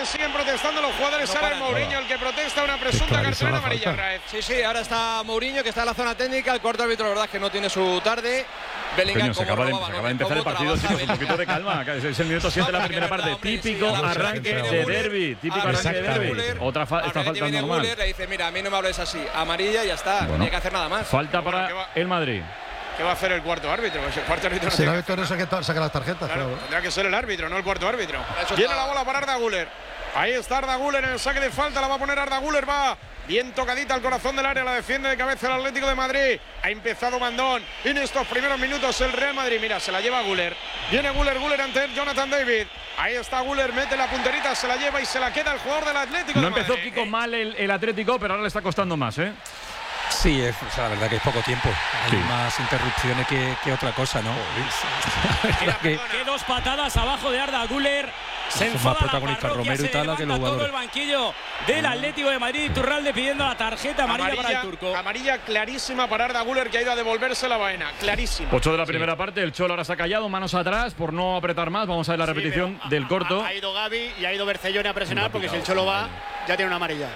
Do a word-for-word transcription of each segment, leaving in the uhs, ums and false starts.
siguen protestando los jugadores. No Ahora es Mourinho el que protesta una presunta cartulina amarilla, Raez. Sí, sí, ahora está Mourinho, que está en la zona técnica. El cuarto árbitro, la verdad es que no tiene su tarde. Bellingham, se acaba, de, se acaba de empezar el partido, chicos, un poquito de calma. Es el minuto siete de la primera parte. Típico arranque de derbi. Típico arranque de derbi. Otra fa está faltando normal. Le dice, mira, a mí no me hables así. Amarilla y ya está. No hay que hacer nada más. Falta para el Madrid. ¿Qué va a hacer el cuarto árbitro? Pues el cuarto árbitro no si el árbitro no saca, saca las tarjetas. Claro, claro. Tendrá que ser el árbitro, no el cuarto árbitro. Viene la bola para Arda Güler. Ahí está Arda Güler en el saque de falta. La va a poner Arda Güler. Va bien tocadita al corazón del área. La defiende de cabeza el Atlético de Madrid. Ha empezado Mandón. En estos primeros minutos el Real Madrid. Mira, se la lleva Güler. Viene Güler, Güler ante Jonathan David. Ahí está Güler, mete la punterita, se la lleva y se la queda el jugador del Atlético No de empezó Madrid. Kiko mal el, el Atlético, pero ahora le está costando más, ¿eh? Sí, es, o sea, la verdad que es poco tiempo. Hay sí. más interrupciones que, que otra cosa, ¿no? Mira, que, que dos patadas abajo de Arda Güler. Se enfada más protagonista la parroquia, Romero y se Tala que los levanta todo jugadores. el banquillo del Atlético de Madrid. Iturralde pidiendo la tarjeta amarilla, Amarilla, para el turco. amarilla clarísima para Arda Güler, que ha ido a devolverse la vaina. Clarísima. ocho de la primera sí. parte. El Cholo ahora se ha callado, manos atrás por no apretar más. Vamos a ver la repetición sí, del corto. Ha, ha ido Gavi y ha ido Bercellone a presionar, porque si el Cholo va, ya tiene una amarilla.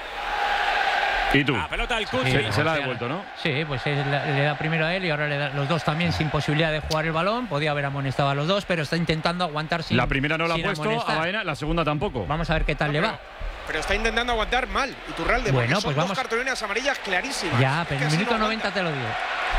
¿Y tú? La pelota del Cuti. Se, se la ha devuelto, ¿no? Sí, pues él, le da primero a él y ahora le da los dos también sin posibilidad de jugar el balón. Podía haber amonestado a los dos, pero está intentando aguantar sin. La primera no la ha sin puesto amonestar. a Baena, la segunda tampoco. Vamos a ver qué tal No, le pero, va. pero está intentando aguantar mal Iturralde, Bueno, porque son pues dos vamos. cartulinas amarillas clarísimas. Ya, Es pero que en el así minuto no noventa te lo digo.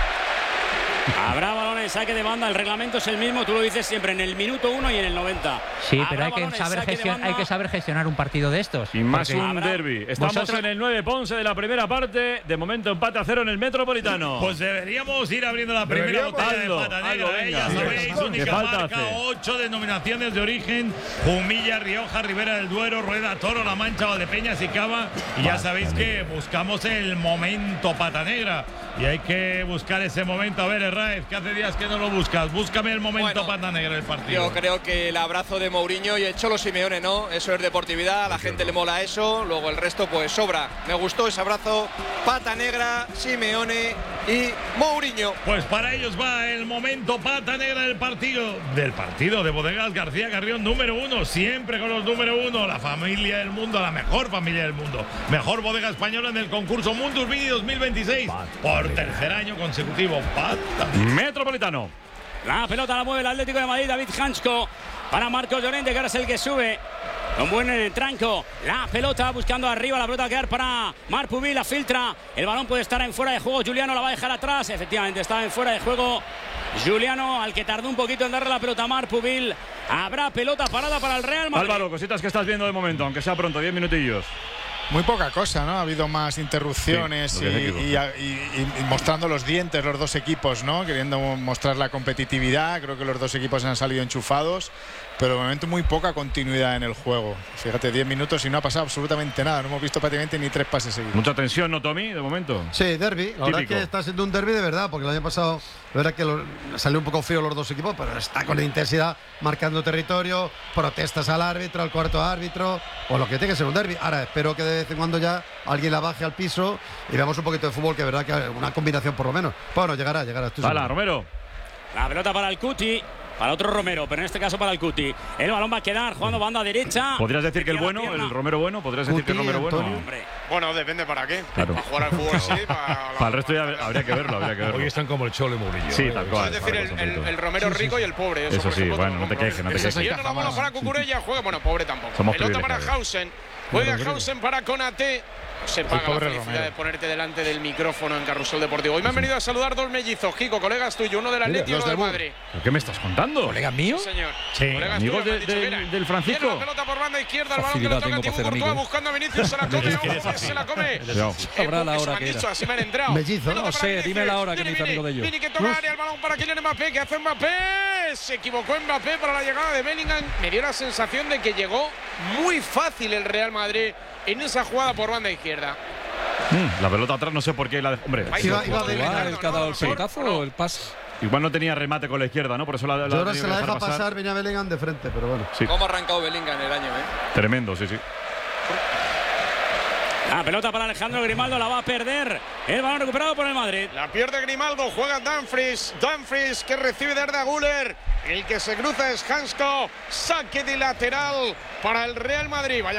Habrá balón en saque de banda. El reglamento es el mismo. Tú lo dices siempre en el minuto uno y en el noventa. Sí, pero Habrá hay que, balón en saber saque de gestion, banda. hay que saber gestionar un partido de estos. Y más porque un habrá- derbi. Estamos Vosotros- en el nueve Ponce de la primera parte. De momento empate a cero en el Metropolitano. Pues deberíamos ir abriendo la primera Deberíamos. botella Hazlo, de pata negra. hazlo, ¿eh? venga. Ya Sí, sabéis, ¿qué única falta marca, hace? ocho denominaciones de origen: Jumilla, Rioja, Ribera del Duero, Rueda, Toro, La Mancha, Valdepeñas y Cava. Y ya sabéis que buscamos el momento pata negra. Y hay que buscar ese momento. A ver, Herráez, que hace días que no lo buscas. Búscame el momento Bueno, pata negra del partido. Yo creo que el abrazo de Mourinho y el Cholo Simeone, ¿no? Eso es deportividad, a la gente le mola eso, luego el resto pues sobra. Me gustó ese abrazo, pata negra, Simeone y Mourinho. Pues para ellos va el momento pata negra del partido. Del partido de Bodegas García Carrión, número uno. Siempre con los número uno. La familia del mundo, la mejor familia del mundo. Mejor bodega española en el concurso Mundus Vini dos mil veintiséis. Por tercer año consecutivo. Pata. Metropolitano. La pelota la mueve el Atlético de Madrid. David Hansko para Marcos Llorente, que ahora es el que sube. Un buen en el tranco. La pelota buscando arriba. La pelota va a quedar para Marpubil. La filtra. El balón puede estar en fuera de juego. Juliano la va a dejar atrás. Efectivamente, estaba en fuera de juego. Juliano, al que tardó un poquito en darle la pelota a Marpubil. Habrá pelota parada para el Real Madrid. Álvaro, cositas que estás viendo de momento, aunque sea pronto, diez minutillos. Muy poca cosa, ¿no? Ha habido más interrupciones Sí, y, lo que es equipo, y, y- y mostrando los dientes los dos equipos, ¿no? Queriendo mostrar la competitividad. Creo que los dos equipos han salido enchufados, pero de momento muy poca continuidad en el juego. Fíjate, diez minutos y no ha pasado absolutamente nada. No hemos visto prácticamente ni tres pases seguidos. Mucha tensión, ¿no, Tommy, de momento? Sí, derbi. La verdad es Típico. que está siendo un derbi de verdad, porque el año pasado, la verdad que lo- salió un poco frío los dos equipos, pero está con intensidad, marcando territorio, protestas al árbitro, al cuarto árbitro, o lo que tiene que ser un derbi. Ahora, espero que de vez en cuando ya alguien la baje al piso y veamos un poquito de fútbol, que es verdad que una combinación por lo menos. Bueno, llegará, llegará. estoy Hala, seguro. Romero. La pelota para el Cuti. Para otro Romero, pero en este caso para el Cuti. El balón va a quedar jugando banda derecha. ¿Podrías decir que el Metía la bueno, pierna. el Romero bueno? ¿Podrías decir que el Cuti, Romero bueno? Antonio. Hombre. Bueno, depende para qué. Claro. Para jugar al fútbol sí, para, Para el resto ya habría que verlo, habría que verlo. Hoy están como el Cholo y Mourinho. Sí, ¿eh? tal cual. Es decir, el, el- el Romero rico y el pobre. Eso, Eso por sí, ejemplo, bueno, otro no te quejes, no te compromiso. quejes. Viene la bola para Cucurella, juega. Bueno, pobre tampoco. Somos Pelota para privilegiados. Hausen. Juega Hausen para Konate. No se paga la pobre felicidad Romero. de ponerte delante del micrófono en Carrusel Deportivo. Hoy me han venido a saludar dos mellizos, Kiko, colegas tuyos, uno del Atlético y los uno del del Madrid. ¿Pero qué me estás contando? ¿Colega mío? Sí, señor. Sí, Colegas amigos tuyos, me de- han dicho, del- mira. del Francisco. Viene la pelota por banda izquierda, el balón que Facilidad lo toca tengo para Thibaut hacer Courtois amigos. buscando a Vinicius, se la come, ojo, se la come. Cuidado. Sabrá la Eso hora me han que dicho, era. así me han entrado. Mellizo, Pelota no para sé, Vinicius. dime la hora que Vini, me hizo Vini, amigo de ellos. Vini que toca área, el balón para Kylian Mbappé, que hace Mbappé. Se equivocó Mbappé para la llegada de Bellingham. Me dio la sensación de que llegó muy fácil el Real Madrid en esa jugada por banda izquierda. Mm, la pelota atrás, no sé por qué la. de- Hombre, Ahí Iba- se iba jugó de- Bellingham, Igual, ¿no? el que ha dado el Sí. pelotazo o el pase. igual no tenía remate con la izquierda, ¿no? Por eso la, la Yo ahora ha se tenido la que deja dejar pasar, venía Bellingham de frente, pero bueno. Sí, ¿Cómo ha arrancado Bellingham el año, eh? tremendo, sí, sí. La pelota para Alejandro Grimaldo, la va a perder. El balón recuperado por el Madrid. La pierde Grimaldo, juega Dumfries. Dumfries que recibe de Arda Güler. El que se cruza es Hansko. Saque de lateral para el Real Madrid. Vaya